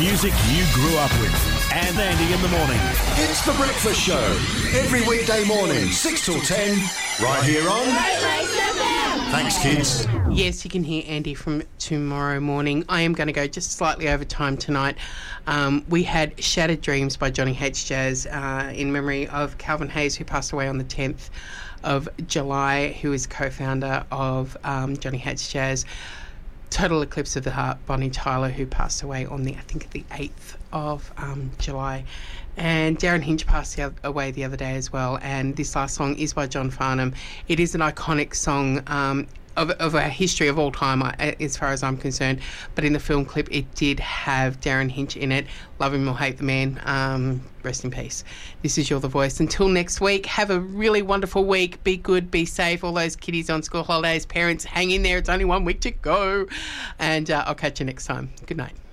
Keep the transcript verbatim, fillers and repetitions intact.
music you grew up with. And Andy in the morning. It's The Breakfast Show. Every weekday morning, six till ten, right here on... Thanks, kids. Yes, you can hear Andy from tomorrow morning. I am going to go just slightly over time tonight. Um, we had Shattered Dreams by Johnny Hates Jazz uh, in memory of Calvin Hayes, who passed away on the tenth of July, who is co-founder of um, Johnny Hates Jazz. Total Eclipse of the Heart, Bonnie Tyler, who passed away on the, I think, the eighth of um, July. And Darren Hinch passed the, away the other day as well. And this last song is by John Farnham. It is an iconic song um, of, of our history of all time, as far as I'm concerned. But in the film clip, it did have Darren Hinch in it. Love him or hate the man. Um, rest in peace. This is You're the Voice. Until next week, have a really wonderful week. Be good, be safe. All those kiddies on school holidays, parents, hang in there. It's only one week to go. And uh, I'll catch you next time. Good night.